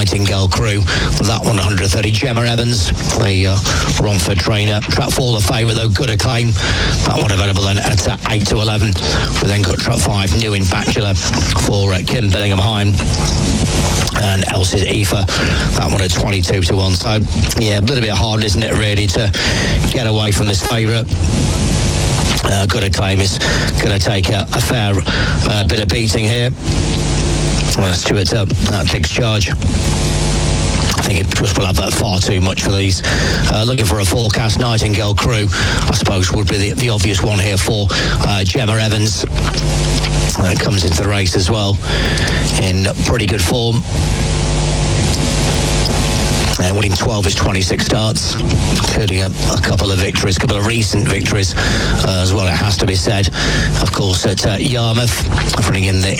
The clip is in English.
Nightingale Crew. That 130, Gemma Evans, the Romford trainer. Trap 4, the favourite though, Good Acclaim. That one available then at 8 to 11. We then got Trap 5, New in Bachelor for Kim Billingham-Hine. And Elsie's Aoife, that one at 22 to 1. So, yeah, a little bit hard, isn't it, really, to get away from this favourite. Good Acclaim is going to take a fair bit of beating here. Stuart takes charge. I think it just will have that far too much for these. Looking for a forecast, Nightingale Crew, I suppose, would be the obvious one here for Gemma Evans. Comes into the race as well in pretty good form. Winning 12 is 26 starts, including a couple of victories, a couple of recent victories as well, it has to be said. Of course, at Yarmouth, running in the